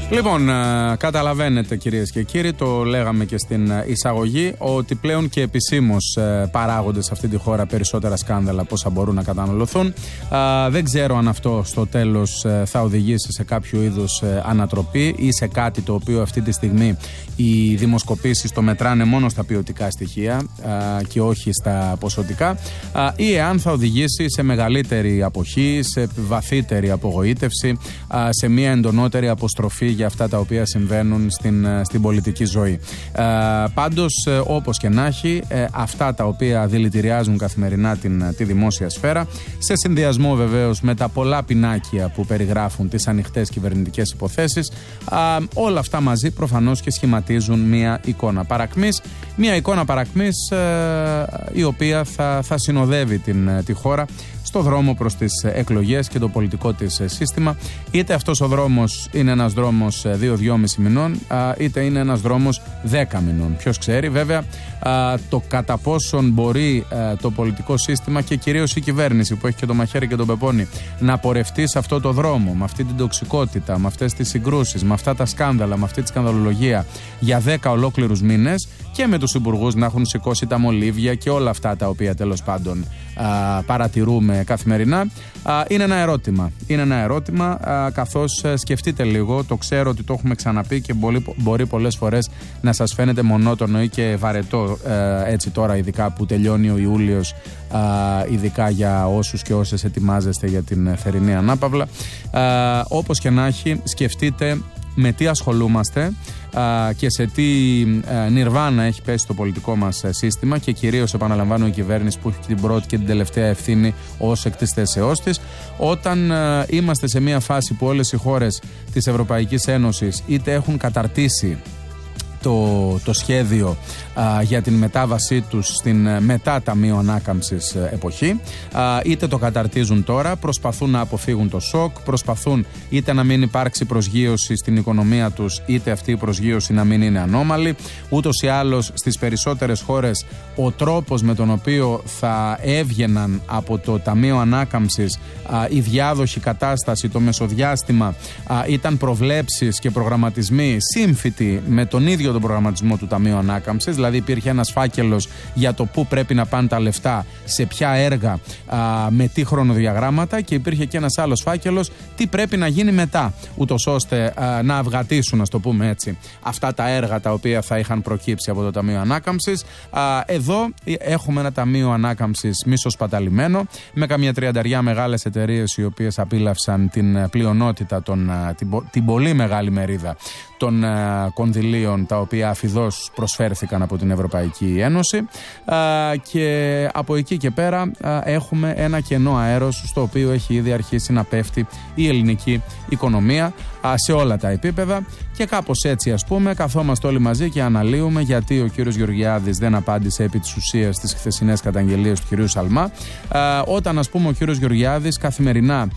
Λοιπόν, καταλαβαίνετε κυρίες και κύριοι, το λέγαμε και στην εισαγωγή, ότι πλέον και επισήμως παράγονται σε αυτή τη χώρα περισσότερα σκάνδαλα από όσα μπορούν να καταναλωθούν. Δεν ξέρω αν αυτό στο τέλος θα οδηγήσει σε κάποιο είδους ανατροπή ή σε κάτι το οποίο αυτή τη στιγμή οι δημοσκοπήσεις το μετράνε μόνο στα ποιοτικά στοιχεία και όχι στα ποσοτικά, ή εάν θα οδηγήσει σε μεγαλύτερη αποχή, σε βαθύτερη απογοήτευση, σε μια εντονότερη αποστροφή για αυτά τα οποία συμβαίνουν στην πολιτική ζωή. Πάντως, όπως και να έχει, αυτά τα οποία δηλητηριάζουν καθημερινά τη δημόσια σφαίρα, σε συνδυασμό βεβαίως με τα πολλά πινάκια που περιγράφουν τις ανοιχτές κυβερνητικές υποθέσεις, όλα αυτά μαζί προφανώς και σχηματίζουν μια εικόνα παρακμής. Μια εικόνα παρακμής η οποία θα συνοδεύει τη χώρα στο δρόμο προς τις εκλογές και το πολιτικό της σύστημα. Είτε αυτός ο δρόμος είναι ένας δρόμος 2-2,5 μηνών, είτε είναι ένας δρόμος 10 μηνών. Ποιος ξέρει, βέβαια, το κατά πόσον μπορεί το πολιτικό σύστημα και κυρίως η κυβέρνηση που έχει και το μαχαίρι και τον πεπόνι να πορευτεί σε αυτό το δρόμο, με αυτή την τοξικότητα, με αυτές τις συγκρούσεις, με αυτά τα σκάνδαλα, με αυτή τη σκανδαλολογία για 10 ολόκληρους μήνες, και με τους υπουργούς να έχουν σηκώσει τα μολύβια και όλα αυτά τα οποία τέλος πάντων παρατηρούμε καθημερινά, είναι ένα ερώτημα. Είναι ένα ερώτημα, καθώς σκεφτείτε λίγο, το ξέρω ότι το έχουμε ξαναπεί και μπορεί πολλές φορές να σας φαίνεται μονότονο ή και βαρετό έτσι τώρα, ειδικά που τελειώνει ο Ιούλιος, ειδικά για όσους και όσες ετοιμάζεστε για την θερινή ανάπαυλα. Όπως και να έχει, σκεφτείτε με τι ασχολούμαστε και σε τι νιρβάνα έχει πέσει το πολιτικό μας σύστημα, και κυρίως, επαναλαμβάνω, η κυβέρνηση που έχει την πρώτη και την τελευταία ευθύνη ως εκ της θέσεώς της, όταν είμαστε σε μια φάση που όλες οι χώρες της Ευρωπαϊκής Ένωσης είτε έχουν καταρτήσει το σχέδιο για την μετάβασή τους στην μετά Ταμείο Ανάκαμψης εποχή, είτε το καταρτίζουν τώρα, προσπαθούν να αποφύγουν το σοκ, προσπαθούν είτε να μην υπάρξει προσγείωση στην οικονομία τους, είτε αυτή η προσγείωση να μην είναι ανώμαλη. Ούτως ή άλλως στις περισσότερες χώρες ο τρόπος με τον οποίο θα έβγαιναν από το Ταμείο Ανάκαμψης η διάδοχη κατάσταση, το μεσοδιάστημα, ήταν προβλέψεις και προγραμματισμοί σύμφυτοι με τον ίδιο τον προγραμματισμό του Ταμείου Ανάκαμψης. Δηλαδή υπήρχε ένας φάκελος για το πού πρέπει να πάνε τα λεφτά, σε ποια έργα, με τι χρονοδιαγράμματα, και υπήρχε και ένας άλλος φάκελος τι πρέπει να γίνει μετά, ούτως ώστε να αυγατήσουν, ας το πούμε έτσι, αυτά τα έργα τα οποία θα είχαν προκύψει από το Ταμείο Ανάκαμψης. Εδώ έχουμε ένα Ταμείο Ανάκαμψης μισοσπαταλημένο, με καμιά 30 μεγάλες εταιρείες οι οποίες απίλαυσαν την πλειονότητα, την πολύ μεγάλη μερίδα των κονδυλίων τα οποία αφιδώς προσφέρθηκαν από την Ευρωπαϊκή Ένωση, και από εκεί και πέρα έχουμε ένα κενό αέρος στο οποίο έχει ήδη αρχίσει να πέφτει η ελληνική οικονομία σε όλα τα επίπεδα, και κάπως έτσι, ας πούμε, καθόμαστε όλοι μαζί και αναλύουμε γιατί ο κύριος Γεωργιάδης δεν απάντησε επί της ουσίας στις χθεσινές καταγγελίες του κυρίου Σαλμά, όταν, ας πούμε, ο κύριος Γεωργιάδης καθημερινά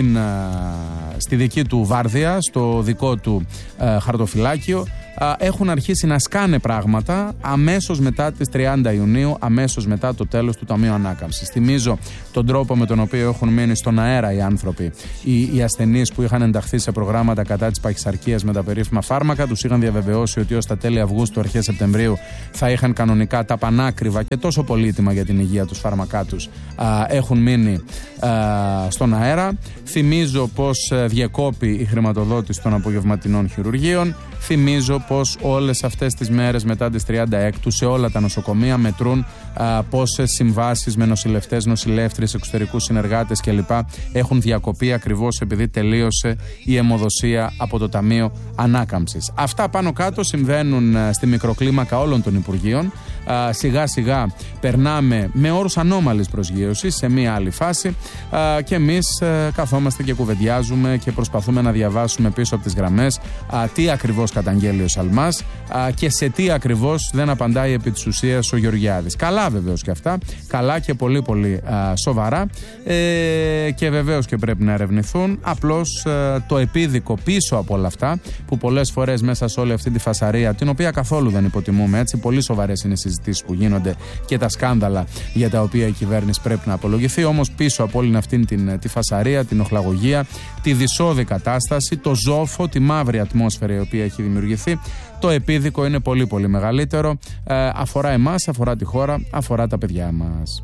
στη δική του βάρδια, στο δικό του χαρτοφυλάκιο, έχουν αρχίσει να σκάνε πράγματα αμέσως μετά τις 30 Ιουνίου, αμέσως μετά το τέλος του Ταμείου Ανάκαμψης. Θυμίζω τον τρόπο με τον οποίο έχουν μείνει στον αέρα οι άνθρωποι, οι ασθενείς που είχαν ενταχθεί σε προγράμματα κατά της παχυσαρκίας με τα περίφημα φάρμακα. Τους είχαν διαβεβαιώσει ότι ως τα τέλη Αυγούστου, αρχές Σεπτεμβρίου θα είχαν κανονικά τα πανάκριβα και τόσο πολύτιμα για την υγεία τους φάρμακά τους. Έχουν μείνει στον αέρα. Θυμίζω πως διεκόπη η χρηματοδότηση των απογευματινών χειρουργείων. Θυμίζω πως όλες αυτές τις μέρες μετά τις 36 σε όλα τα νοσοκομεία μετρούν πόσες συμβάσεις με νοσηλευτές, νοσηλεύτριες, εξωτερικούς συνεργάτες κλπ. Έχουν διακοπεί ακριβώς επειδή τελείωσε η αιμοδοσία από το Ταμείο Ανάκαμψης. Αυτά πάνω κάτω συμβαίνουν στη μικροκλίμακα όλων των Υπουργείων. Σιγά σιγά περνάμε με όρους ανώμαλης προσγείωσης σε μία άλλη φάση, και εμείς καθόμαστε και κουβεντιάζουμε και προσπαθούμε να διαβάσουμε πίσω από τις γραμμές τι ακριβώς καταγγέλει ο Σαλμάς και σε τι ακριβώς δεν απαντάει επί της ουσίας ο Γεωργιάδης. Καλά βεβαίως και αυτά, καλά και πολύ πολύ σοβαρά, και βεβαίως και πρέπει να ερευνηθούν. Απλώς το επίδικο επίδικο πίσω από όλα αυτά, που πολλές φορές μέσα σε όλη αυτή τη φασαρία, την οποία καθόλου δεν υποτιμούμε, έτσι, πολύ σοβαρές είναι οι συζητήσεις που γίνονται και τα σκάνδαλα για τα οποία η κυβέρνηση πρέπει να απολογηθεί. Όμως πίσω από όλη αυτήν τη φασαρία, την οχλαγωγία, τη δυσώδη κατάσταση, το ζόφο, τη μαύρη ατμόσφαιρα η οποία έχει δημιουργηθεί, το επίδικο είναι πολύ πολύ μεγαλύτερο. Αφορά εμάς, αφορά τη χώρα, αφορά τα παιδιά μας.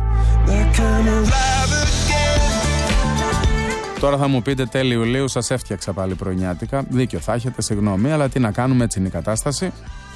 Τώρα θα μου πείτε, τέλη Ιουλίου σας έφτιαξα πάλι πρωινιάτικα. Δίκιο θα έχετε, συγγνώμη, αλλά τι να κάνουμε, έτσι είναι η κατάσταση.